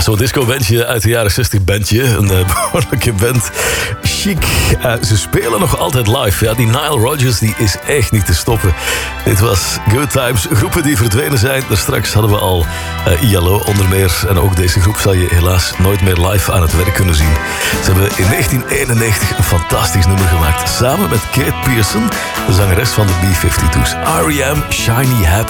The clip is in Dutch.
Zo'n disco-bandje uit de jaren 60 bandje. Een behoorlijke band. Chic. Ze spelen nog altijd live. Ja, die Nile Rodgers die is echt niet te stoppen. Dit was Good Times. Groepen die verdwenen zijn. Daar straks hadden we al ILO onder meer. En ook deze groep zal je helaas nooit meer live aan het werk kunnen zien. Ze hebben in 1991 een fantastisch nummer gemaakt. Samen met Kate Pearson, de zangeres van de B-52's. R.E.M. Shiny Happy.